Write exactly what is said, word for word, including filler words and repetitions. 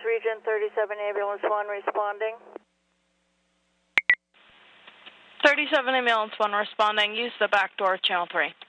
Region, thirty-seven Ambulance one responding. thirty-seven Ambulance one responding. Use the back door, channel three.